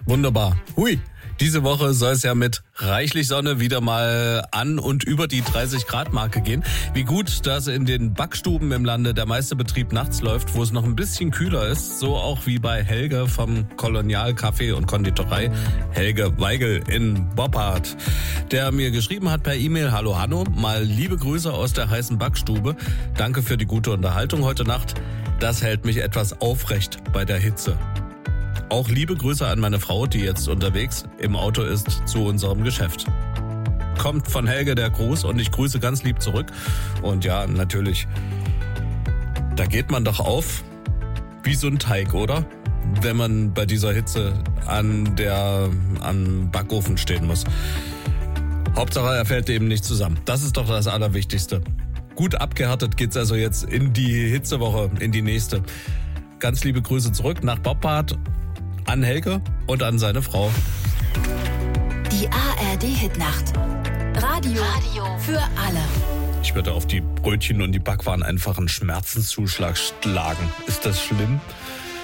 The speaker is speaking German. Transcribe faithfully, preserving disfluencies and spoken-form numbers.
Wunderbar. Hui. Diese Woche soll es ja mit reichlich Sonne wieder mal an und über die dreißig Grad Marke gehen. Wie gut, dass in den Backstuben im Lande der meiste Betrieb nachts läuft, wo es noch ein bisschen kühler ist. So auch wie bei Helge vom Kolonial Kaffee und Konditorei, Helge Weigel in Boppard, der mir geschrieben hat per E-Mail: Hallo Hanno, mal liebe Grüße aus der heißen Backstube. Danke für die gute Unterhaltung heute Nacht. Das hält mich etwas aufrecht bei der Hitze. Auch liebe Grüße an meine Frau, die jetzt unterwegs im Auto ist zu unserem Geschäft. Kommt von Helge der Gruß und ich grüße ganz lieb zurück. Und ja, natürlich, da geht man doch auf wie so ein Teig, oder? Wenn man bei dieser Hitze an der, am Backofen stehen muss. Hauptsache, er fällt eben nicht zusammen. Das ist doch das Allerwichtigste. Gut abgehärtet geht's also jetzt in die Hitzewoche, in die nächste. Ganz liebe Grüße zurück nach Boppard, an Helge und an seine Frau. Die A R D-Hitnacht. Radio, Radio für alle. Ich würde auf die Brötchen und die Backwaren einfach einen Schmerzenszuschlag schlagen. Ist das schlimm?